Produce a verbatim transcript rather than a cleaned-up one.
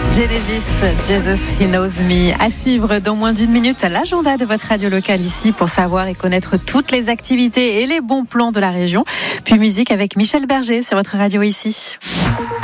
Genesis, Jesus, He Knows Me. À suivre dans moins d'une minute, l'agenda de votre radio locale ici pour savoir et connaître toutes les activités et les bons plans de la région. Puis musique avec Michel Berger sur votre radio ici.